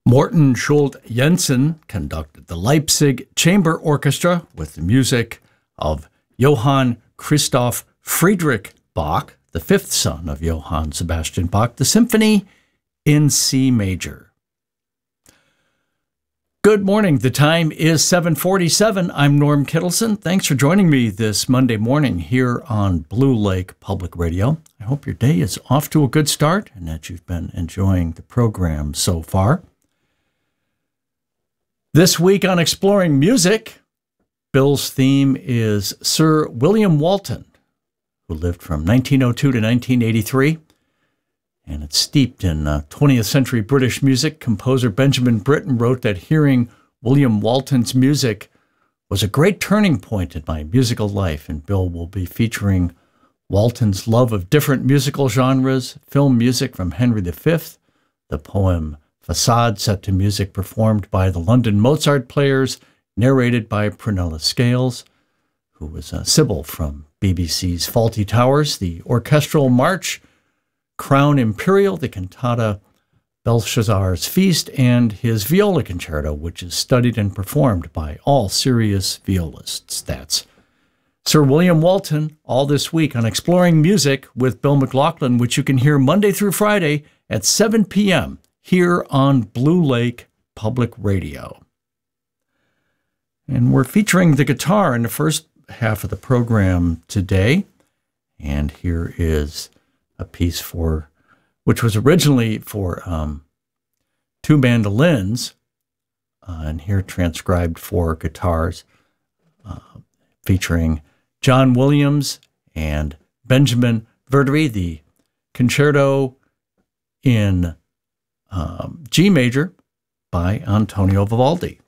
Morten Schult-Jensen conducted the Leipzig Chamber Orchestra with the music of Johann Christoph Friedrich Bach, the fifth son of Johann Sebastian Bach, the Symphony in C major. Good morning. The time is 7:47. I'm Norm Kittleson. Thanks for joining me this Monday morning here on Blue Lake Public Radio. I hope your day is off to a good start and that you've been enjoying the program so far. This week on Exploring Music, Bill's theme is Sir William Walton, who lived from 1902 to 1983, and it's steeped in 20th century British music. Composer Benjamin Britten wrote that hearing William Walton's music was a great turning point in my musical life, and Bill will be featuring Walton's love of different musical genres, film music from Henry V, the poem Facade set to music performed by the London Mozart Players, narrated by Prunella Scales, who was Sybil from BBC's Fawlty Towers, the orchestral march, Crown Imperial, the cantata Belshazzar's Feast, and his viola concerto, which is studied and performed by all serious violists. That's Sir William Walton, all this week on Exploring Music with Bill McLaughlin, which you can hear Monday through Friday at 7 p.m. here on Blue Lake Public Radio. And we're featuring the guitar in the first half of the program today. And here is a piece which was originally for two mandolins, and here transcribed for guitars, featuring John Williams and Benjamin Verdery, the concerto in G major by Antonio Vivaldi.